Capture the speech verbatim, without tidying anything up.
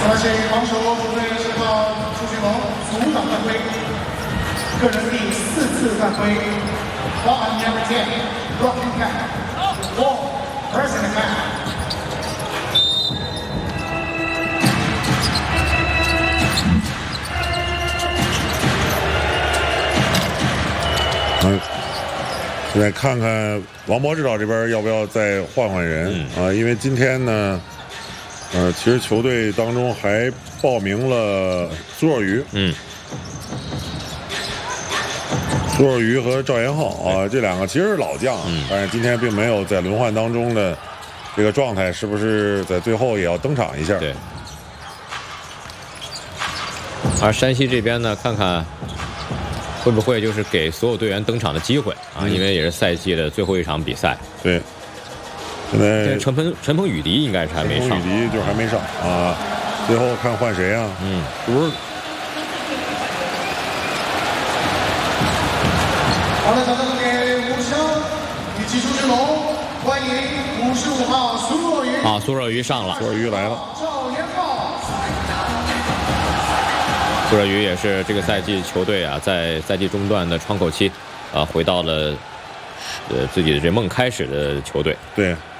那些防守主队是靠朱俊龙阻挡犯规，个人第四次犯规。Foul number ten, blocking foul. Ball, personal foul. 嗯，现在看看王博指导这边要不要再换换人、嗯、啊？因为今天呢，呃，其实球队当中还报名了苏若愚， 嗯， 苏若愚和赵延浩啊，这两个其实是老将，嗯，但是今天并没有在轮换当中的这个状态，是不是在最后也要登场一下？ 对。而山西这边呢，看看会不会就是给所有队员登场的机会啊？嗯、因为也是赛季的最后一场比赛。 对。现在陈鹏陈鹏宇迪应该是还没上， 陈鹏宇迪就是还没上啊。最后看换谁啊？ 嗯， 是不是？ 好的，掌声给吴骁以及朱志龙，欢迎五十五号苏若愚。 啊，苏若愚上了， 苏若愚来了。 赵延浩。 苏若愚也是这个赛季球队啊，在赛季中段的窗口期，啊，回到了呃自己的这梦开始的球队。 对。